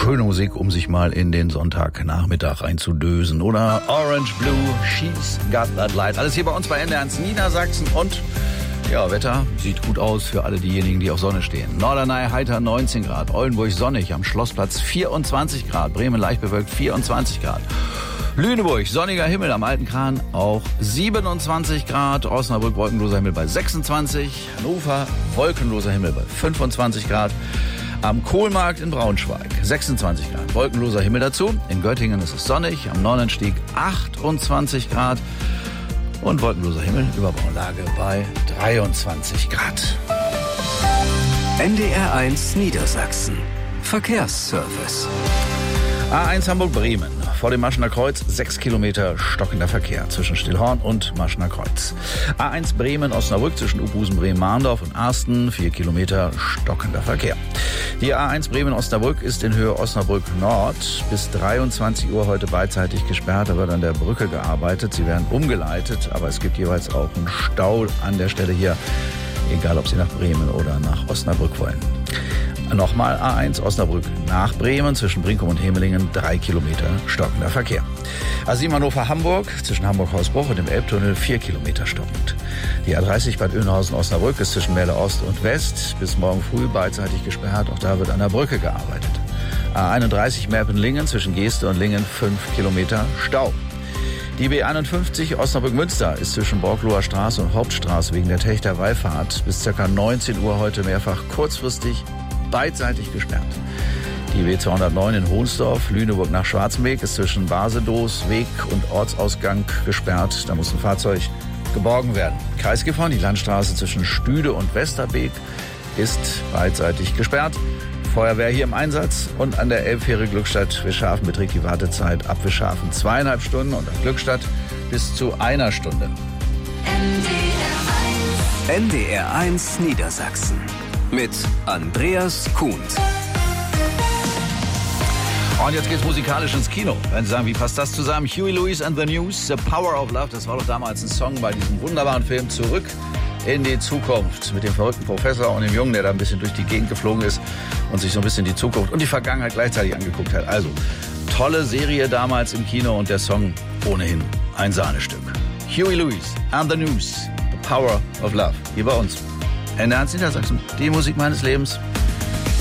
Schöne Musik, um sich mal in den Sonntagnachmittag reinzudösen. Oder Orange Blue, She's Got That Light. Alles hier bei uns bei NDR1 Niedersachsen. Und ja, Wetter sieht gut aus für alle diejenigen, die auf Sonne stehen. Norderney heiter 19 Grad, Oldenburg sonnig, am Schlossplatz 24 Grad, Bremen leicht bewölkt 24 Grad. Lüneburg, sonniger Himmel, am Alten Kran auch 27 Grad. Osnabrück, wolkenloser Himmel bei 26. Hannover, wolkenloser Himmel bei 25 Grad. Am Kohlmarkt in Braunschweig 26 Grad, wolkenloser Himmel dazu. In Göttingen ist es sonnig, am Nonnenstieg 28 Grad. Und wolkenloser Himmel über Braunlage bei 23 Grad. NDR1 Niedersachsen. Verkehrsservice. A1 Hamburg-Bremen. Vor dem Maschener Kreuz 6 Kilometer stockender Verkehr zwischen Stillhorn und Maschener Kreuz. A1 Bremen-Osnabrück zwischen Ubhusen, Bremen-Mahndorf und Arsten 4 Kilometer stockender Verkehr. Die A1 Bremen-Osnabrück ist in Höhe Osnabrück Nord bis 23 Uhr heute beidseitig gesperrt. Da wird an der Brücke gearbeitet. Sie werden umgeleitet, aber es gibt jeweils auch einen Stau an der Stelle hier, egal ob Sie nach Bremen oder nach Osnabrück wollen. Nochmal A1 Osnabrück nach Bremen zwischen Brinkum und Hemelingen 3 Kilometer stockender Verkehr. A7 Hannover-Hamburg zwischen Hamburg-Hausbruch und dem Elbtunnel 4 Kilometer stockend. Die A30 Bad Oeynhausen-Osnabrück ist zwischen Mähle Ost und West bis morgen früh beidseitig gesperrt. Auch da wird an der Brücke gearbeitet. A31 Merpen-Lingen zwischen Geeste und Lingen 5 Kilometer Stau. Die B51 Osnabrück-Münster ist zwischen Borkloher Straße und Hauptstraße wegen der Techter-Wallfahrt bis ca. 19 Uhr heute mehrfach kurzfristig beidseitig gesperrt. Die W209 in Hohnsdorf, Lüneburg nach Schwarzenbeek ist zwischen Basedoos, Weg und Ortsausgang gesperrt. Da muss ein Fahrzeug geborgen werden. Kreisgifhorn, die Landstraße zwischen Stüde und Westerbeek ist beidseitig gesperrt. Feuerwehr hier im Einsatz und an der Elbfähre Glückstadt-Wischhafen beträgt die Wartezeit ab Wischhafen 2,5 Stunden und an Glückstadt bis zu 1 Stunde. NDR1 Niedersachsen mit Andreas Kuhn. Und jetzt geht's musikalisch ins Kino. Wenn Sie sagen, wie passt das zusammen? Huey Lewis and the News, The Power of Love. Das war doch damals ein Song bei diesem wunderbaren Film Zurück in die Zukunft. Mit dem verrückten Professor und dem Jungen, der da ein bisschen durch die Gegend geflogen ist und sich so ein bisschen die Zukunft und die Vergangenheit gleichzeitig angeguckt hat. Also, tolle Serie damals im Kino und der Song ohnehin ein Sahnestück. Huey Lewis and the News, The Power of Love. Hier bei uns. NDR1 Niedersachsen, die Musik meines Lebens.